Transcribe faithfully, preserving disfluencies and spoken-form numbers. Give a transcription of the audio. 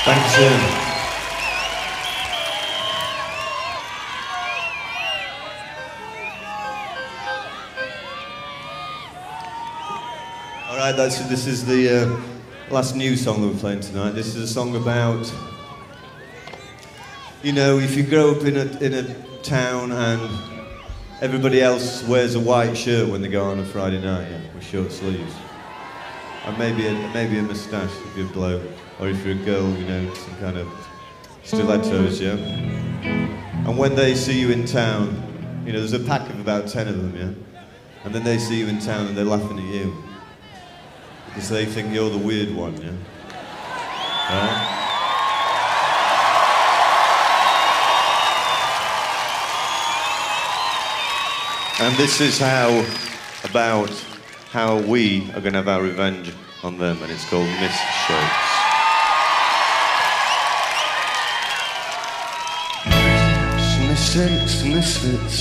Dankeschön. All right, that's, this is the uh, last new song that we're playing tonight. This is a song about, you know, if you grow up in a, in a town and everybody else wears a white shirt when they go on a Friday night, yeah, with short sleeves. And maybe a, maybe a moustache if you're a bloke, or if you're a girl, you know, some kind of stilettos, yeah? And when they see you in town, you know, there's a pack of about ten of them, yeah? And then they see you in town and they're laughing at you. Because they think you're the weird one, yeah? Right? And this is how, about how we are going to have our revenge on them, and it's called Missed Shirts. Mistakes, misfits,